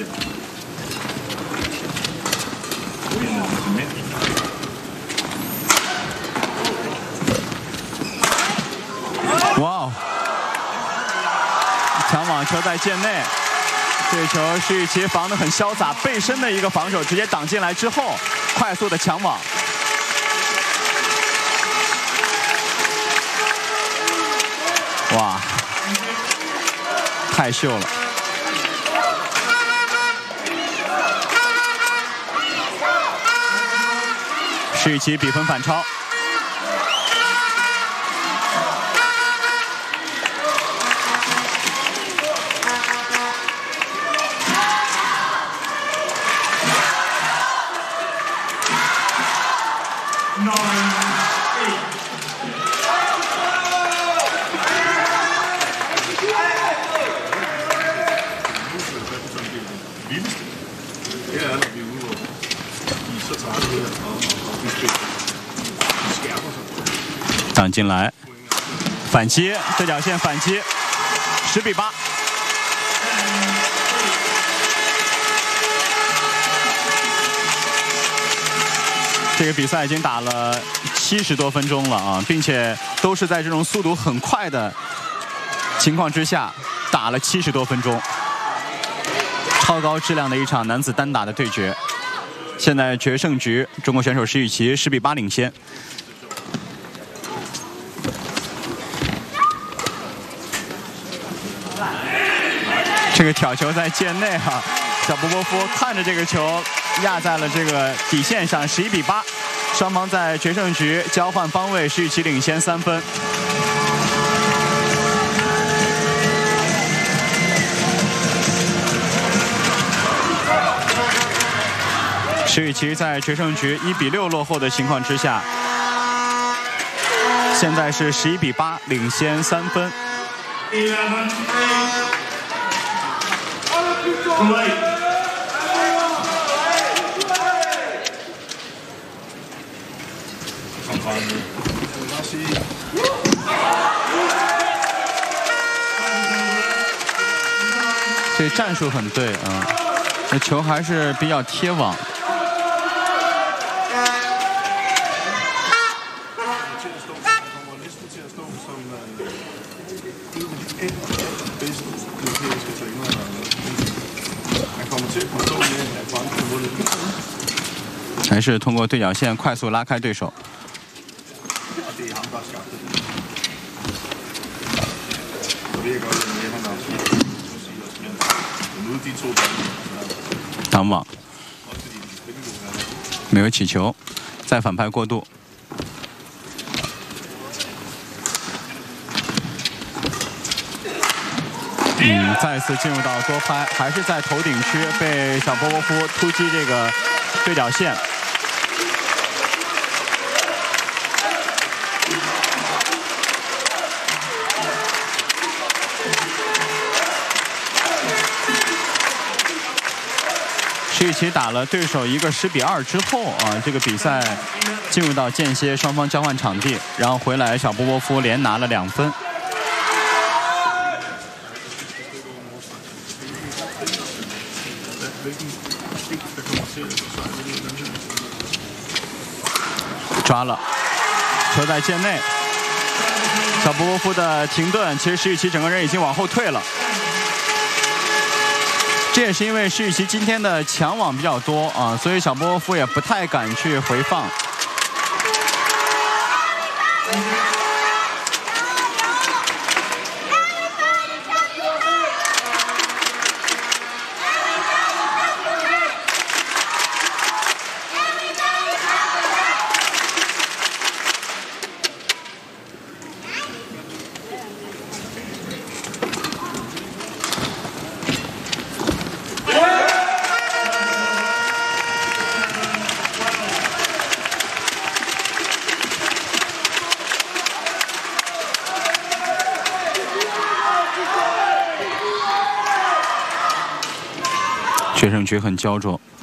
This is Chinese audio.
哇哦！抢网球在界内，这球施玉琪防得很潇洒，背身的一个防守直接挡进来之后，快速的抢网。哇，太秀了！施玉琪比分反超。 挡进来，反击，对角线反击，10比8。这个比赛已经打了70多分钟了啊，并且都是在这种速度很快的情况之下打了70多分钟，超高质量的一场男子单打的对决。现在决胜局，中国选手施玉琪10比8领先。 这个挑球在界内哈，小波波夫看着这个球压在了这个底线上，11比8，双方在决胜局交换方位，施玉琪领先3分。施玉琪在决胜局1比6落后的情况之下，现在是11比8领先3分。 这战术很对啊，这球还是比较贴网。还是通过对角线快速拉开对手。挡网，没有起球，再反拍过度。再次进入到多拍，还是在头顶区被小波波夫突击这个对角线。 施玉琪打了对手一个10比2之后啊，这个比赛进入到间歇，双方交换场地，然后回来小波波夫连拿了2分。抓了，球在界内，小波波夫的停顿，其实施玉琪整个人已经往后退了。 这也是因为施玉琪今天的抢网比较多啊，所以小波波夫也不太敢去回放。决胜局很焦灼。